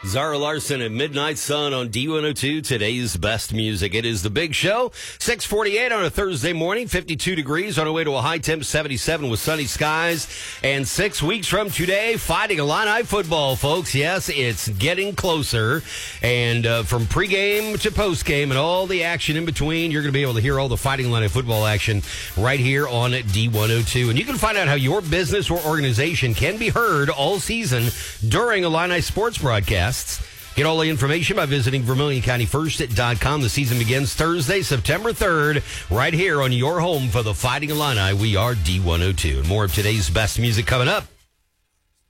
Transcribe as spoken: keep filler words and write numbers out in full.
Zara Larson and Midnight Sun on D one oh two, today's best music. It is the big show, six forty-eight on a Thursday morning, fifty-two degrees on our way to a high temp seventy-seven with sunny skies. And six weeks from today, Fighting Illini football, folks. Yes, it's getting closer. And uh, from pregame to postgame and all the action in between, you're going to be able to hear all the Fighting Illini football action right here on D one oh two. And you can find out how your business or organization can be heard all season during Illini sports broadcasts. Get all the information by visiting Vermilion County First dot com. The season begins Thursday, September third, right here on your home for the Fighting Illini. We are D one oh two. And more of today's best music coming up